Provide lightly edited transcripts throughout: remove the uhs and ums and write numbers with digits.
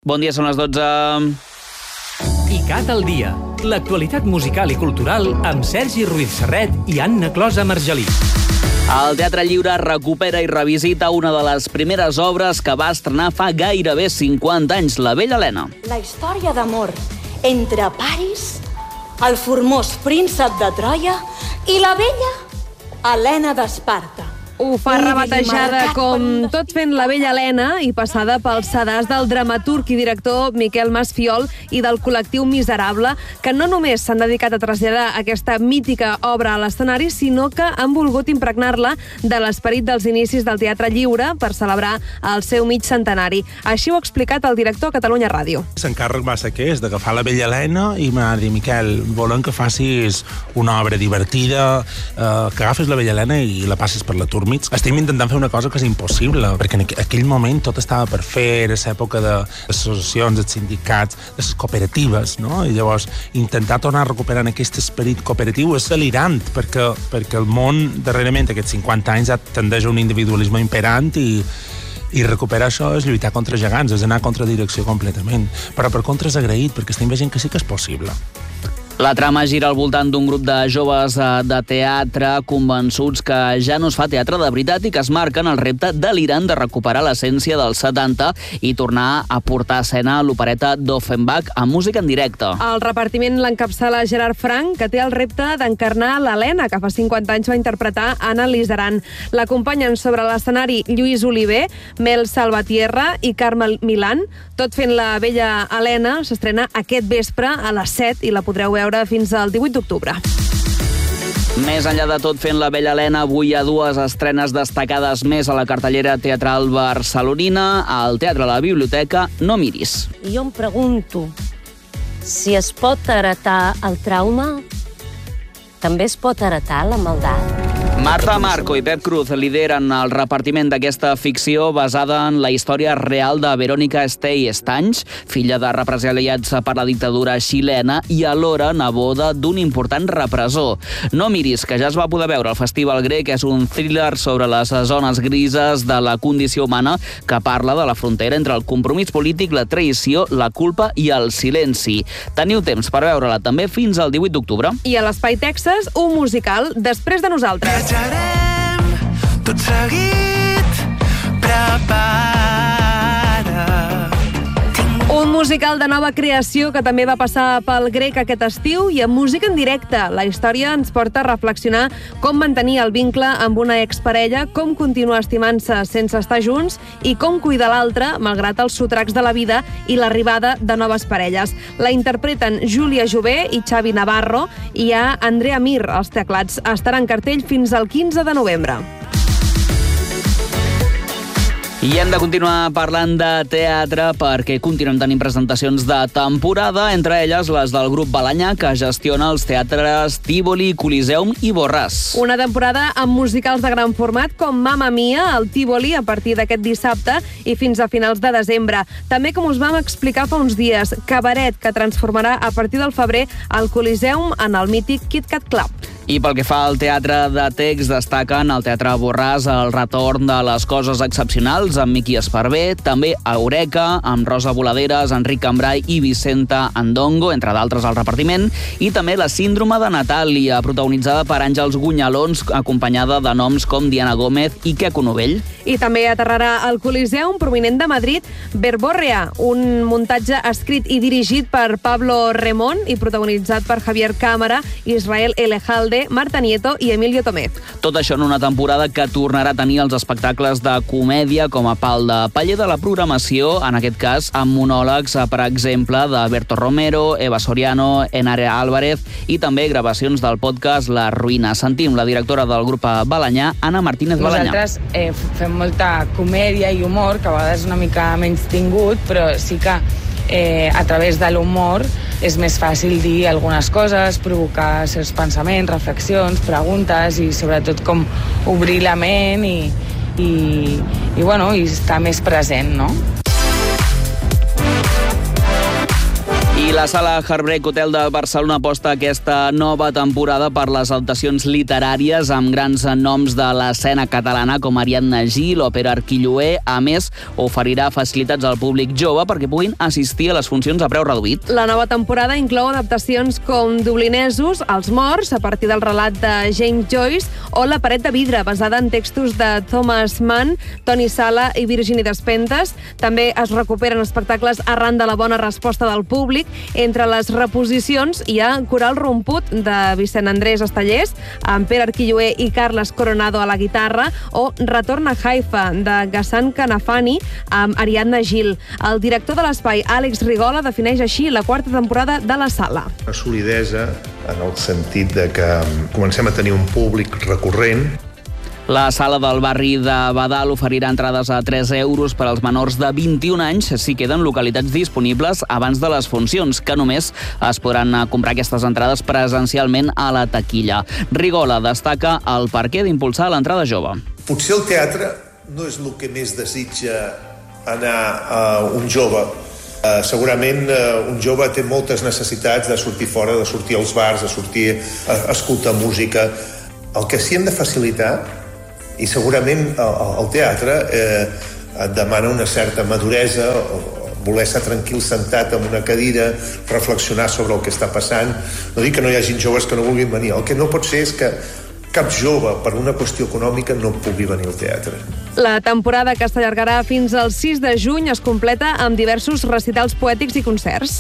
Bon dia, són les 12. ICAT al dia. L'actualitat musical i cultural amb Sergi Ruiz Serret i Anna Closa Margelí. El Teatre Lliure recupera i revisita una de les primeres obres que va estrenar fa gairebé 50 anys, La Bella Helena. La història d'amor entre Paris, el formós príncep de Troia i la bella Helena d'Esparta. Ho fa rebatejada com Tot fent la Bella Helena i passada pels sedars del dramaturg i director Miquel Masfiol i del col·lectiu Miserable, que no només s'han dedicat a traslladar aquesta mítica obra a l'escenari, sinó que han volgut impregnar-la de l'esperit dels inicis del Teatre Lliure per celebrar el seu mig centenari. Així ho ha explicat el director a Catalunya Ràdio. L'encàrrec va ser aquest, d'agafar la Bella Helena i m'ha dit, Miquel, volem que facis una obra divertida, que agafis la Bella Helena i la passis per la turma. Estem intentant fer una cosa que és impossible, perquè en aquell moment tot estava per fer, era l'època de les associacions, dels sindicats, de les cooperatives, no? I llavors intentar tornar a recuperar aquest esperit cooperatiu és delirant, perquè el món, darrerament, aquests 50 anys, ja tendeix a un individualisme imperant i recuperar això és lluitar contra gegants, és anar contra direcció completament. Però per contra és agraït, perquè estem veient que sí que és possible. La trama gira al voltant d'un grup de joves de teatre convençuts que ja no es fa teatre de veritat i que es marquen el repte delirant de recuperar l'essència dels 70 i tornar a portar a escena l'opereta d'Offenbach amb música en directe. El repartiment l'encapçala Gerard Frank, que té el repte d'encarnar l'Helena, que fa 50 anys va interpretar Anna Lizaran. L'acompanyen sobre l'escenari Lluís Oliver, Mel Salvatierra i Carmel Milán. Tot fent la Bella Helena s'estrena aquest vespre a les 7 i la podreu veure fins al 18 d'octubre. Més enllà de Tot fent la Bella Helena, avui hi ha dues estrenes destacades més a la cartellera teatral barcelonina. Al Teatre La Biblioteca, No miris. I jo em pregunto, si es pot heretar el trauma, també es pot heretar la maldat. Marta Marco i Pep Cruz lideren el repartiment d'aquesta ficció basada en la història real de Verónica Estey Estanys, filla de represaliats per la dictadura xilena i alhora neboda d'un important repressor. No miris, que ja es va poder veure al Festival Grec, és un thriller sobre les zones grises de la condició humana que parla de la frontera entre el compromís polític, la traïció, la culpa i el silenci. Teniu temps per veure-la també fins al 18 d'octubre. I a l'Espai Texas, un musical Després de nosaltres. Viatjarem tot seguit, prepara. Un musical de nova creació que també va passar pel Grec aquest estiu i amb música en directe. La història ens porta a reflexionar com mantenir el vincle amb una exparella, com continuar estimant-se sense estar junts i com cuidar l'altre malgrat els sotracs de la vida i l'arribada de noves parelles. La interpreten Júlia Jové i Xavi Navarro i hi ha Andrea Mir als teclats. Estarà en cartell fins al 15 de novembre. I hem de continuar parlant de teatre perquè continuem tenint presentacions de temporada, entre elles les del grup Balanyà, que gestiona els teatres Tívoli, Coliseum i Borràs. Una temporada amb musicals de gran format com Mamma Mia, al Tívoli, a partir d'aquest dissabte i fins a finals de desembre. També, com us vam explicar fa uns dies, Cabaret, que transformarà a partir del febrer el Coliseum en el mític Kit Kat Club. I pel que fa al teatre de text, destaquen al Teatre Borràs el retorn de Les coses excepcionals amb Miqui Esparvé, també a Eureka, amb Rosa Voladeres, Enric Cambrai i Vicenta Andongo, entre d'altres al repartiment, i també La síndrome de Natàlia, protagonitzada per Àngels Gunyalons, acompanyada de noms com Diana Gómez i Queco Novell. I també aterrarà al Coliseum, provinent de Madrid, Verborrea, un muntatge escrit i dirigit per Pablo Remón i protagonitzat per Javier Cámara, Israel Elejalde, Marta Nieto i Emilio Tomé. Tot això en una temporada que tornarà a tenir els espectacles de comèdia com a pal de paller de la programació, en aquest cas amb monòlegs, per exemple, de Berto Romero, Eva Soriano, Enare Álvarez i també gravacions del podcast La Ruïna. Sentim la directora del grup Balanyà, Anna Martínez Balanyà. Nosaltres fem molta comèdia i humor, que a vegades és una mica menys tingut, però sí que a través de l'humor és més fàcil dir algunes coses, provocar certs pensaments, reflexions, preguntes i sobretot com obrir la ment i estar més present, no? I I la Sala Heartbreak Hotel de Barcelona aposta aquesta nova temporada per les adaptacions literàries amb grans noms de l'escena catalana com Ariadna Gil, l'Òpera Arquilloé. A més, oferirà facilitats al públic jove perquè puguin assistir a les funcions a preu reduït. La nova temporada inclou adaptacions com Dublinesos, Els morts, a partir del relat de James Joyce, o La paret de vidre, basada en textos de Thomas Mann, Toni Sala i Virginie Despentes. També es recuperen espectacles arran de la bona resposta del públic. Entre les reposicions hi ha Coral Romput de Vicent Andrés Estellers, amb Pere Arquilloé i Carles Coronado a la guitarra, o Retorn a Haifa de Ghassan Kanafani amb Ariadna Gil. El director de l'espai, Àlex Rigola, defineix així la quarta temporada de la Sala. Una solidesa en el sentit de que comencem a tenir un públic recurrent. La Sala del barri de Badal oferirà entrades a 3 euros per als menors de 21 anys si queden localitats disponibles abans de les funcions, que només es podran comprar aquestes entrades presencialment a la taquilla. Rigola destaca el perquè d'impulsar l'entrada jove. Potser el teatre no és el que més desitja anar a un jove. Segurament un jove té moltes necessitats de sortir fora, de sortir als bars, de sortir a escoltar música. El que sí hem de facilitar, i segurament el teatre et demana una certa maduresa, voler estar tranquil sentat en una cadira, reflexionar sobre el que està passant. No dic que no hi hagi joves que no vulguin venir. El que no pot ser és que cap jove, per una qüestió econòmica, no pugui venir al teatre. La temporada, que s'allargarà fins al 6 de juny, es completa amb diversos recitals poètics i concerts.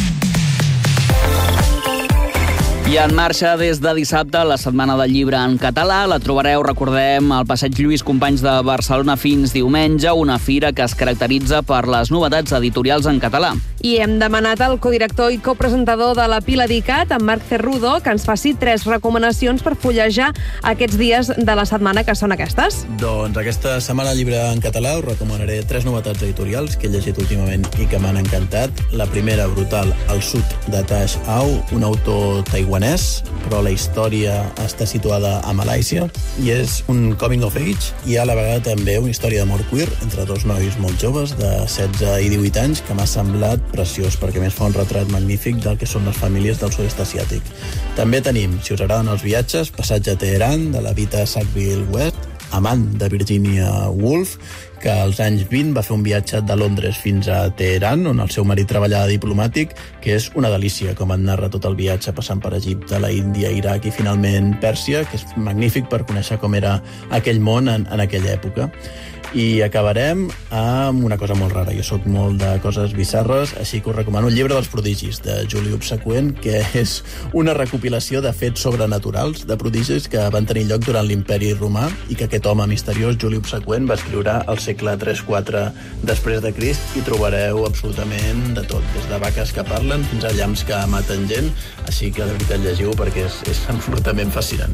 I en marxa des de dissabte la Setmana del Llibre en català. La trobareu, recordem, al Passeig Lluís Companys de Barcelona fins diumenge, una fira que es caracteritza per les novetats editorials en català. I hem demanat al codirector i copresentador de la Pila d'ICAT, en Marc Cerrudo, que ens faci 3 recomanacions per fullejar aquests dies de la setmana, que són aquestes. Doncs aquesta Setmana del Llibre en català us recomanaré 3 novetats editorials que he llegit últimament i que m'han encantat. La primera, brutal, El sud de Tash Au, un autor taiwanès, però la història està situada a Malàisia i és un coming of age i a la vegada també una història d'amor queer entre 2 nois molt joves de 16 i 18 anys que m'ha semblat preciós perquè més fa un retrat magnífic del que són les famílies del sud-est asiàtic. També tenim, si us agraden els viatges, Passatge a Teheran, de la Vita Sackville-West, Amant, de Virginia Woolf, que als anys 20 va fer un viatge de Londres fins a Teheran, on el seu marit treballava de diplomàtic, que és una delícia, com et narra tot el viatge passant per Egipte, la Índia, Iraq i finalment Pèrsia, que és magnífic per conèixer com era aquell món en aquella època. I acabarem amb una cosa molt rara. Jo soc molt de coses bizarres, així que us recomano El llibre dels prodigis, de Juli Obseqüent, que és una recopilació de fets sobrenaturals, de prodigis que van tenir lloc durant l'Imperi Romà i que aquest home misteriós, Juli Obseqüent, va escriure al segle 3-4 després de Crist, i trobareu absolutament de tot, des de vaques que parlen fins a llamps que maten gent, així que de veritat llegiu perquè és absolutament fascinant.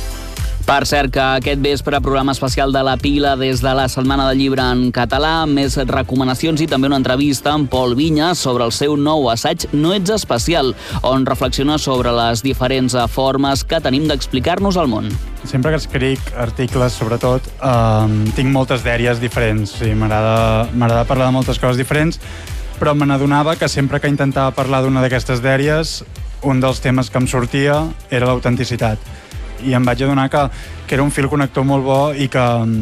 Per cert, que aquest vespre programa especial de la Pila des de la Setmana del Llibre en català, més recomanacions i també una entrevista amb Pol Vinyes sobre el seu nou assaig No ets especial, on reflexiona sobre les diferents formes que tenim d'explicar-nos al món. Sempre que escric articles, sobretot, tinc moltes dèries diferents. Sí, m'agrada parlar de moltes coses diferents, però me n'adonava que sempre que intentava parlar d'una d'aquestes dèries, un dels temes que em sortia era l'autenticitat. I em vaig adonar que era un fil connector molt bo i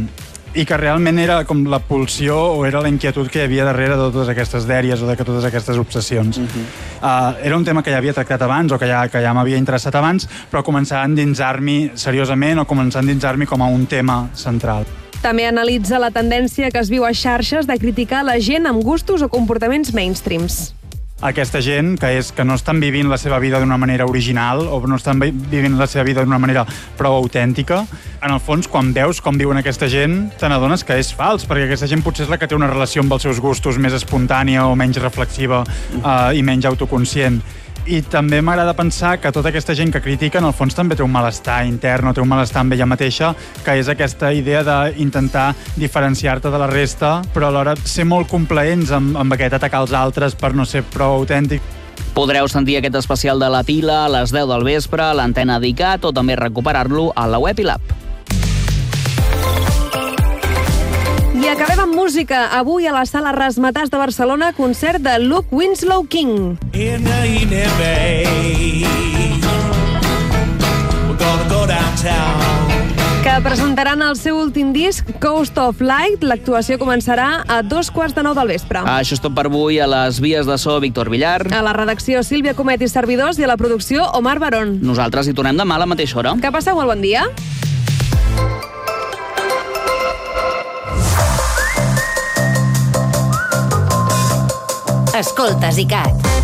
que realment era com la pulsió o era la inquietud que hi havia darrere de totes aquestes dèries o de totes aquestes obsessions. Era un tema que ja havia tractat abans o que ja m'havia interessat abans, però començar a endinsar-m'hi seriosament o començar a endinsar-m'hi com a un tema central. També analitza la tendència que es viu a xarxes de criticar la gent amb gustos o comportaments mainstreams. Aquesta gent que no estan vivint la seva vida d'una manera original o no estan vivint la seva vida d'una manera prou autèntica, en el fons, quan veus com viuen aquesta gent, te n'adones que és fals, perquè aquesta gent potser és la que té una relació amb els seus gustos més espontània o menys reflexiva i menys autoconscient. I també m'agrada pensar que tota aquesta gent que critica, en el fons, també té un malestar intern o té un malestar amb ella mateixa, que és aquesta idea d'intentar diferenciar-te de la resta, però alhora ser molt complaents amb aquest atacar els altres per no ser prou autèntic. Podreu sentir aquest especial de la Pila a les 10 del vespre a l'antena d'ICAT o també recuperar-lo a la web i l'app. I acabem amb música. Avui a la Sala Razzmatazz de Barcelona, concert de Luke Winslow King. Que presentaran el seu últim disc, Coast of Light. L'actuació començarà a 2:15 del vespre. Això és tot per avui. A les vies de so, Víctor Villar. A la redacció, Sílvia Comet i servidors, i a la producció, Omar Barón. Nosaltres hi tornem demà a la mateixa hora. Que passeu molt bon dia. Escoltes ICAT.